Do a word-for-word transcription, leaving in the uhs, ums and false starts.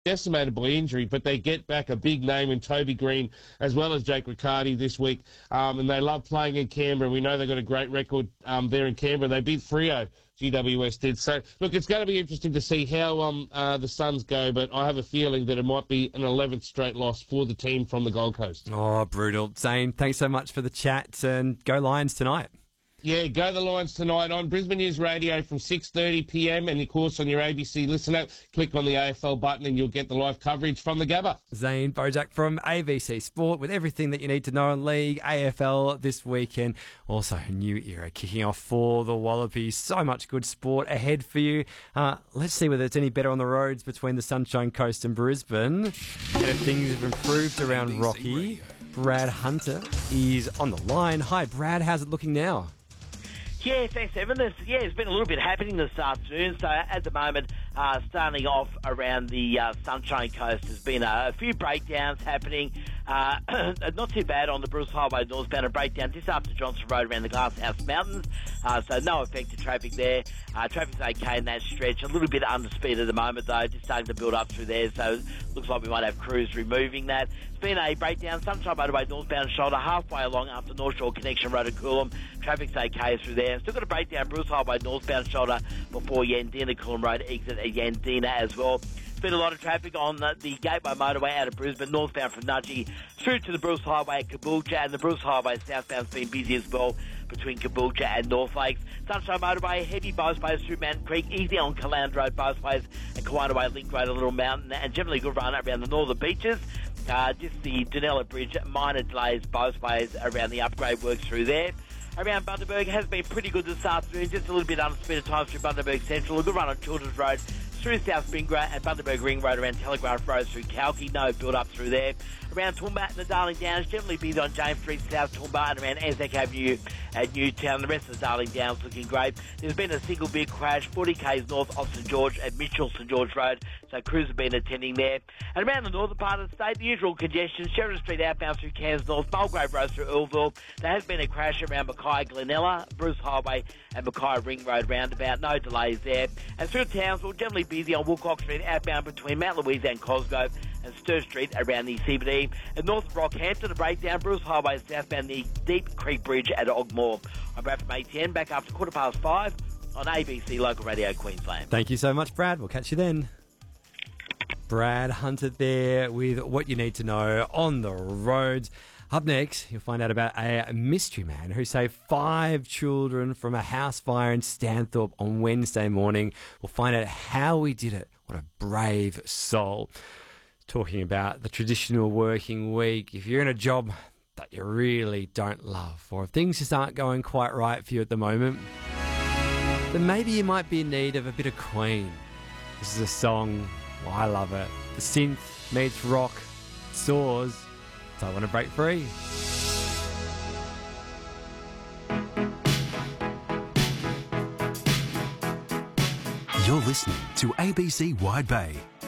decimated by injury, but they get back a big name in Toby Green as well as Jake Riccardi this week, um, and they love playing in Canberra. We know they've got a great record um, there in Canberra. They beat Freo, G W S did. So, look, it's going to be interesting to see how um, uh, the Suns go, but I have a feeling that it might be an eleventh straight loss for the team from the Gold Coast. Oh, brutal. Zane, thanks so much for the chat, and go Lions tonight. Yeah, go the Lions tonight on Brisbane News Radio from six thirty p m and, of course, on your A B C Listen app. Click on the A F L button and you'll get the live coverage from the Gabba. Zane Bojak from A B C Sport with everything that you need to know on League, A F L this weekend. Also, a new era kicking off for the Wallabies. So much good sport ahead for you. Uh, let's see whether it's any better on the roads between the Sunshine Coast and Brisbane. And if things have improved around Rocky, Brad Hunter is on the line. Hi, Brad. How's it looking now? Yeah, thanks, Evan. There's, yeah, there's been a little bit happening this afternoon. So at the moment, uh, starting off around the uh, Sunshine Coast, there's been a, a few breakdowns happening. Uh, not too bad on the Bruce Highway northbound, a breakdown just after Johnson Road around the Glasshouse Mountains. Uh, so no effect to traffic there. Uh, traffic's okay in that stretch. A little bit under speed at the moment, though, just starting to build up through there. So looks like we might have crews removing that. It's been a breakdown, Sunshine Motorway northbound shoulder, halfway along after North Shore Connection Road at Coolum. Traffic's okay through there. Still got a breakdown, Bruce Highway northbound shoulder before Yandina Coolum Road exit at Yandina as well. Been a lot of traffic on the, the Gateway Motorway out of Brisbane, northbound from Nudgee through to the Bruce Highway at Caboolture, and the Bruce Highway southbound's been busy as well between Caboolture and North Lakes. Sunshine Motorway, heavy both-ways through Mountain Creek, easy on Caland Road both ways, and Kawana Way Link Road, a little mountain, and generally good run around the northern beaches. Uh, just the Dunella Bridge, minor delays both ways around the upgrade works through there. Around Bundaberg has been pretty good this afternoon, just a little bit under speed at times through Bundaberg Central, a good run on Children's Road through South Spingra and Bundaberg Ring Road around Telegraph Road through Kalki, no build up through there. Around Toowoomba and the Darling Downs, generally busy on James Street, South Toowoomba, and around Anzac Avenue at Newtown. The rest of the Darling Downs looking great. There's been a single big crash, forty k's north of St George at Mitchell, St George Road, so crews have been attending there. And around the northern part of the state, the usual congestion, Sheridan Street outbound through Cairns North, Mulgrave Road through Earlville. There has been a crash around Mackay, Glenella, Bruce Highway and Mackay Ring Road roundabout, no delays there. And through Townsville, generally busy on Woolcock Street outbound between Mount Louisa and Cosgrove, and Stir Street around the C B D. And north of Rockhampton, a breakdown, Bruce Highway southbound the Deep Creek Bridge at Ogmore. I'm Brad from A T N, back after quarter past five on A B C Local Radio Queensland. Thank you so much, Brad. We'll catch you then. Brad Hunter there with what you need to know on the roads. Up next, you'll find out about a mystery man who saved five children from a house fire in Stanthorpe on Wednesday morning. We'll find out how he did it. What a brave soul. Talking about the traditional working week. If you're in a job that you really don't love, or if things just aren't going quite right for you at the moment, then maybe you might be in need of a bit of Queen. This is a song, well, I love it. The synth meets rock, soars. So I want to break free. You're listening to A B C Wide Bay.